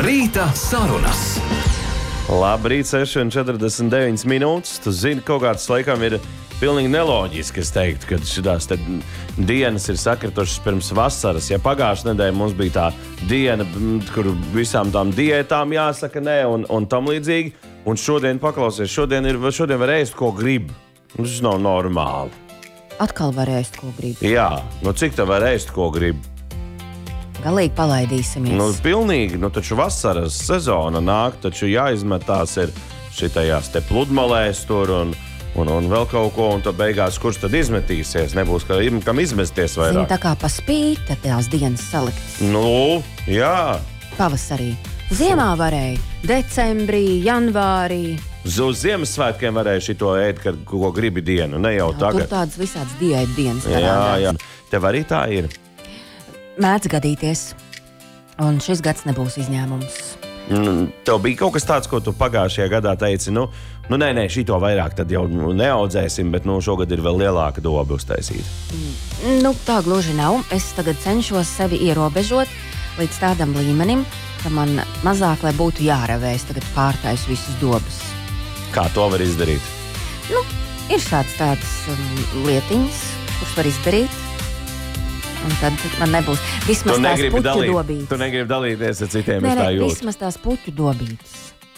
Rīta sarunas. Labrīt, 6:49 minūtes. Tu zini, kaut kāds laikam ir pilnīgi neloģiski. Es teiktu, ka šitās dienas ir sakritušas pirms vasaras. Ja pagājušajā nedēļā mums bija tā diena, kur visām tām diētām jāsaka nē un tam līdzīgi. Un šodien paklausies, šodien var ēst, ko grib. Tas nav normāli. Atkal var ēst, ko grib. Jā, cik tā var ēst, ko grib? Galīgi palaidīsimies. Pilnīgi, taču vasaras sezona nāk, taču jāizmetās ir šitajās te pludmalēs tur un vēl kaut ko, un tad beigās kurš tad izmetīsies? Nebūs kam izmesties vairāk. Zini, tā kā pa spīti tās dienas saliktas. Jā. Pavasarī. Ziemā varēja. Decembrī, janvārī. Uz Ziemassvētkiem varēja šito ēd, kad ko gribi dienu, ne jau tagad. Tur tādas visādas diētu dienas. Jā. Tev arī tā ir? Mēdz gadīties. Un šis gads nebūs izņēmums. Tev bija kaut kas tāds, ko tu pagājušajā gadā teici, nē, šito vairāk tad jau neaudzēsim, bet šogad ir vēl lielāka doba uztaisīt. Tā gluži nav. Es tagad cenšos sevi ierobežot līdz tādam līmenim, ka man mazāk, lai būtu jāravē. Es tagad pārtaisu visas dobas. Kā to var izdarīt? Ir tādas lietiņas, kuras var izdarīt. Un tad man nebūs vismaz tās puķu dobītes. Tu negribi dalīties ar citiem, es tā jūtu. Vismaz tās puķu dobītes.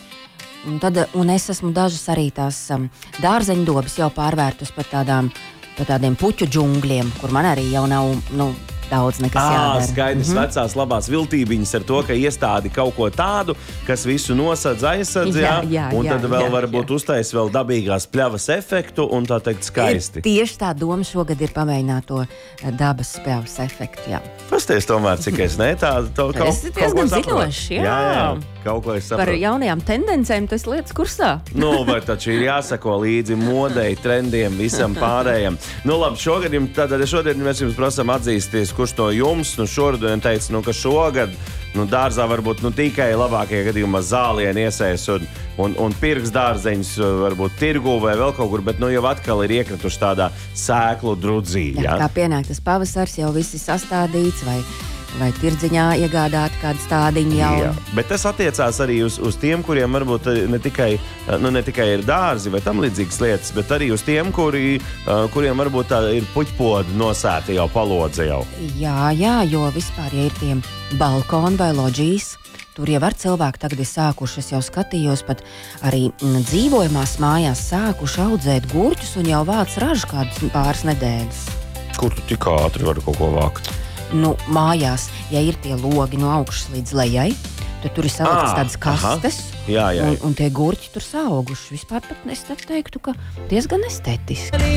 Un es esmu dažas arī tās dārzeņu dobas jau pārvērtus par tādiem puķu džungļiem, kur man arī jau nav daudz nekas jādara. Skaidrs, vecās labās viltībiņas ar to, ka iestādi kaut ko tādu, kas visu nosadz, aizsadz, un tad vēl varbūt uztais vēl dabīgās pļavas efektu un tā teikt skaisti. Tieši tā doma šogad ir pamēģināt to dabas pļavas efektu, jā. Pasties tomēr, cik es Es diezgan ziņošs, jā. Kaut ko es saprotu. Par jaunajām tendencēm tas lietas kursā. Vai taču ir jāsako līdzi modei, trendiem, visam pārējiem. Labi, šodien mēs jums prasām atzīsties, kurš no jums šodien teica, ka šogad dārzā varbūt tikai labākajā gadījumā zālieni iesēs un pirks dārzeņus varbūt tirgu vai vēl kaut kur, bet jau atkal ir iekrituši tādā sēklu drudzī. Jā, kā pienāk tas pavasars, jau viss ir sastādīts vai tirdziņā iegādāt kādu stādiņu jau. Jā, bet tas attiecās arī uz tiem, kuriem varbūt ne tikai ir dārzi vai tam līdzīgas lietas, bet arī uz tiem, kuriem varbūt ir puķpodu nosēti jau palodze jau. Jā, jo vispār, ja ir tiem balkoni vai loģijas, tur jau ar cilvēku tagad ir sākuši, es jau skatījos, pat arī dzīvojamās mājās sākuši audzēt gurķus un jau vāc ražu kādus pāris nedēļas. Kur tu tik ātri vari kaut ko vākt? Mājās, ja ir tie logi no augšas līdz lejai, tad tur ir saliktas tādas kastes, jā. Un tie gurķi tur sauguši. Vispār pat es teiktu, ka diezgan estētiski.